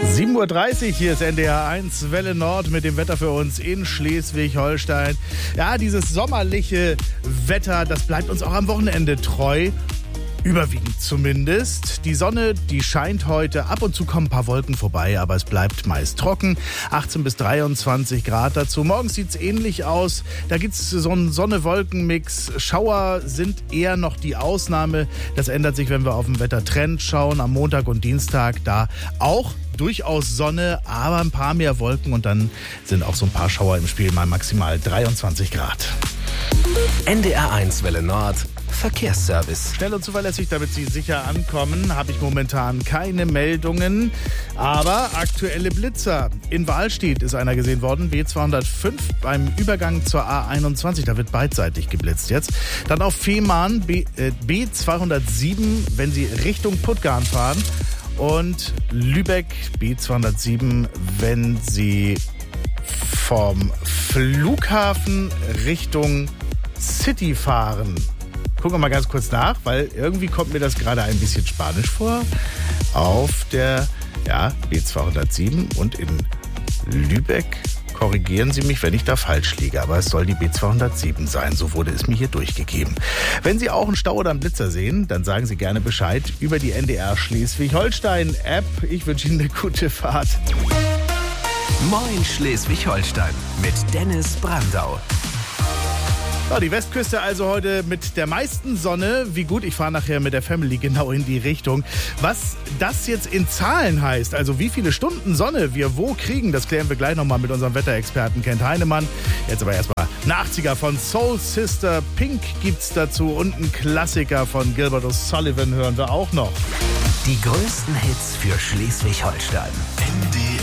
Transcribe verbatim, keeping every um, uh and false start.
sieben Uhr dreißig, hier ist N D R eins Welle Nord mit dem Wetter für uns in Schleswig-Holstein. Ja, dieses sommerliche Wetter, das bleibt uns auch am Wochenende treu. Überwiegend zumindest. Die Sonne, die scheint heute. Ab und zu kommen ein paar Wolken vorbei, aber es bleibt meist trocken. achtzehn bis dreiundzwanzig Grad dazu. Morgens sieht es ähnlich aus. Da gibt es so einen Sonne-Wolken-Mix. Schauer sind eher noch die Ausnahme. Das ändert sich, wenn wir auf den Wettertrend schauen. Am Montag und Dienstag da auch durchaus Sonne, aber ein paar mehr Wolken. Und dann sind auch so ein paar Schauer im Spiel, mal maximal dreiundzwanzig Grad. N D R eins Welle Nord Verkehrsservice. Schnell und zuverlässig, damit Sie sicher ankommen, habe ich momentan keine Meldungen. Aber aktuelle Blitzer. In Wahlstedt ist einer gesehen worden, B zweihundertfünf beim Übergang zur A einundzwanzig. Da wird beidseitig geblitzt jetzt. Dann auf Fehmarn B, äh, B zweihundertsieben, wenn Sie Richtung Puttgarn fahren. Und Lübeck B zweihundertsieben, wenn Sie vom Flughafen Richtung City fahren. Gucken wir mal ganz kurz nach, weil irgendwie kommt mir das gerade ein bisschen spanisch vor. Auf der ja, B zweihundertsieben und in Lübeck, korrigieren Sie mich, wenn ich da falsch liege, aber es soll die B zweihundertsieben sein, so wurde es mir hier durchgegeben. Wenn Sie auch einen Stau oder einen Blitzer sehen, dann sagen Sie gerne Bescheid über die N D R Schleswig-Holstein-App. Ich wünsche Ihnen eine gute Fahrt. Moin Schleswig-Holstein mit Dennis Brandau. Ja, die Westküste also heute mit der meisten Sonne. Wie gut, ich fahre nachher mit der Family genau in die Richtung. Was das jetzt in Zahlen heißt, also wie viele Stunden Sonne wir wo kriegen, das klären wir gleich nochmal mit unserem Wetterexperten Kent Heinemann. Jetzt aber erstmal ein achtziger von Soul Sister, Pink gibt's dazu und ein Klassiker von Gilbert O'Sullivan hören wir auch noch. Die größten Hits für Schleswig-Holstein. N D